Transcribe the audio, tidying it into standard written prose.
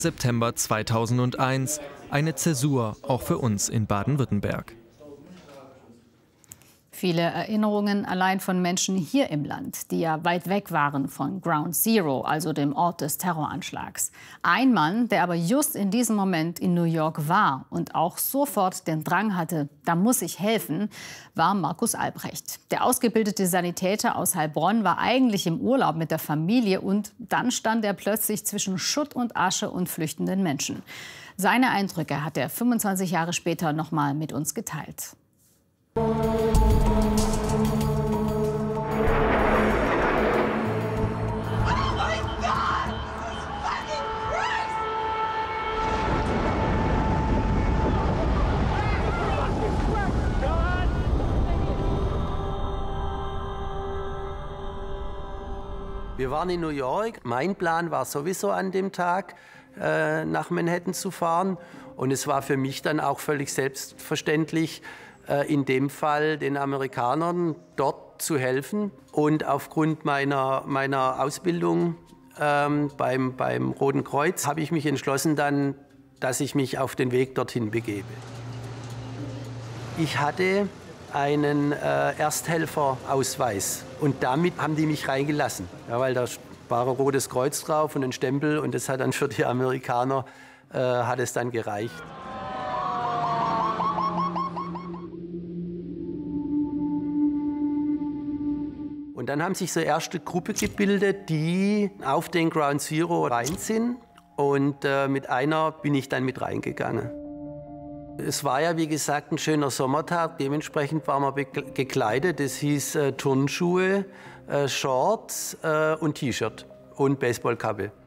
September 2001, eine Zäsur auch für uns in Baden-Württemberg. Viele Erinnerungen allein von Menschen hier im Land, die ja weit weg waren von Ground Zero, also dem Ort des Terroranschlags. Ein Mann, der aber just in diesem Moment in New York war und auch sofort den Drang hatte, da muss ich helfen, war Markus Albrecht. Der ausgebildete Sanitäter aus Heilbronn war eigentlich im Urlaub mit der Familie und dann stand er plötzlich zwischen Schutt und Asche und flüchtenden Menschen. Seine Eindrücke hat er 25 Jahre später noch mal mit uns geteilt. Wir waren in New York. Mein Plan war sowieso an dem Tag, nach Manhattan zu fahren. Und es war für mich dann auch völlig selbstverständlich, in dem Fall den Amerikanern dort zu helfen. Und aufgrund meiner Ausbildung beim Roten Kreuz habe ich mich entschlossen, dann, dass ich mich auf den Weg dorthin begebe. Ich hatte einen Ersthelferausweis und damit haben die mich reingelassen, ja, weil da war ein rotes Kreuz drauf und ein Stempel und das hat dann für die Amerikaner hat es dann gereicht. Und dann haben sich so erste Gruppe gebildet, die auf den Ground Zero rein sind und mit einer bin ich dann mit reingegangen. Es war ja, wie gesagt, ein schöner Sommertag. Dementsprechend waren wir gekleidet. Das hieß Turnschuhe, Shorts und T-Shirt und Baseballkappe.